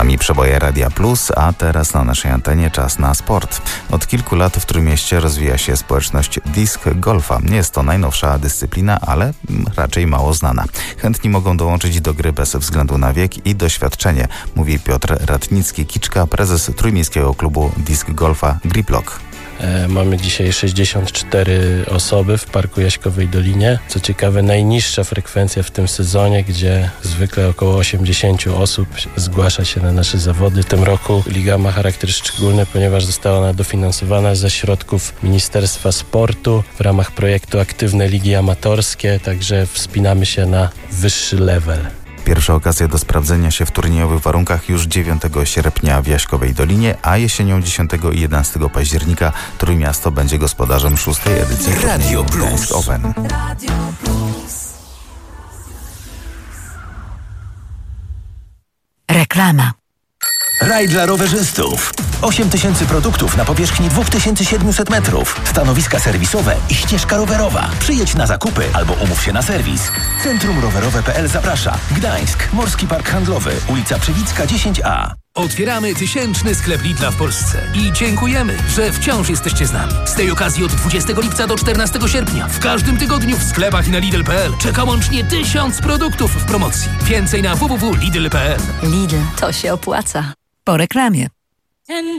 nami przeboje Radia Plus, a teraz na naszej antenie czas na sport. Od kilku lat w Trójmieście rozwija się społeczność disc golfa. Nie jest to najnowsza dyscyplina, ale raczej mało znana. Chętni mogą dołączyć do gry bez względu na wiek i doświadczenie, mówi Piotr Ratnicki-Kiczka, prezes Trójmiejskiego Klubu Disc Golfa Griplock. Mamy dzisiaj 64 osoby w Parku Jaśkowej Dolinie. Co ciekawe, najniższa frekwencja w tym sezonie, gdzie zwykle około 80 osób zgłasza się na nasze zawody. W tym roku liga ma charakter szczególny, ponieważ została ona dofinansowana ze środków Ministerstwa Sportu w ramach projektu Aktywne Ligi Amatorskie, także wspinamy się na wyższy level. Pierwsza okazja do sprawdzenia się w turniejowych warunkach już 9 sierpnia w Jaśkowej Dolinie, a jesienią 10 i 11 października Trójmiasto będzie gospodarzem 6. edycji Radio Plus Open. Reklama. Raj dla rowerzystów. 8000 produktów na powierzchni 2700 metrów. Stanowiska serwisowe i ścieżka rowerowa. Przyjedź na zakupy albo umów się na serwis. Centrum Rowerowe.pl zaprasza. Gdańsk, Morski Park Handlowy, ulica Przywicka 10A. Otwieramy 1000 sklep Lidla w Polsce i dziękujemy, że wciąż jesteście z nami. Z tej okazji od 20 lipca do 14 sierpnia w każdym tygodniu w sklepach i na Lidl.pl czeka łącznie 1000 produktów w promocji. Więcej na www.lidl.pl. Lidl, to się opłaca. Po reklamie.